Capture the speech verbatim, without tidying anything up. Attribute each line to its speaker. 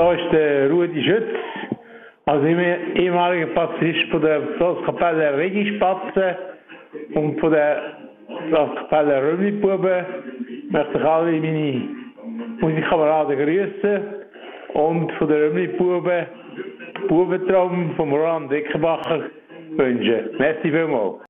Speaker 1: Da ist der Rudi Schütz, also ehemaliger Pazifist von der Blaskapelle Regispatzen und von der Blaskapelle Römlibuben. Ich möchte alle meine Musikkameraden grüßen und von der Römlibuben Bubentraum von Roland Deckenbacher wünschen. Merci vielmals.